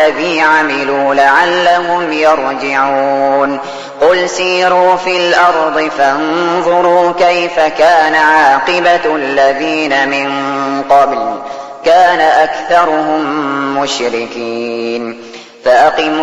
الذي عملوا لعلهم يرجعون قل سيروا في الأرض فانظروا كيف كان عاقبة الذين من قبل كان أكثرهم مشركين فأقم